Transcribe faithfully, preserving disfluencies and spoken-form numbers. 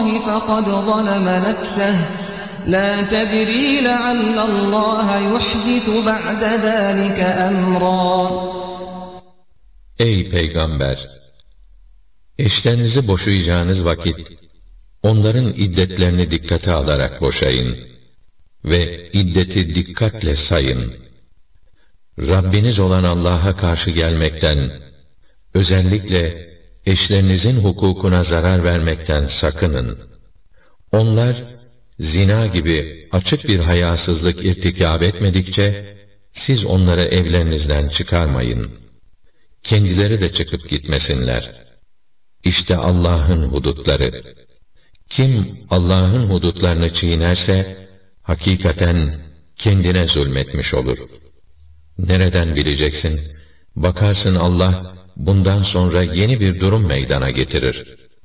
فقد ظلم نفسه لا تدري لعل الله يحدث بعد ذلك أمرا. Ey Peygamber! Eşlerinizi boşayacağınız vakit, onların iddetlerini dikkate alarak boşayın ve iddeti dikkatle sayın. Rabbiniz olan Allah'a karşı gelmekten, özellikle eşlerinizin hukukuna zarar vermekten sakının. Onlar, zina gibi açık bir hayasızlık irtikab etmedikçe, siz onları evlerinizden çıkarmayın. Kendileri de çıkıp gitmesinler. İşte Allah'ın hudutları. Kim Allah'ın hudutlarını çiğnerse, hakikaten kendine zulmetmiş olur. Nereden bileceksin? Bakarsın Allah, bundan sonra yeni bir durum meydana getirir.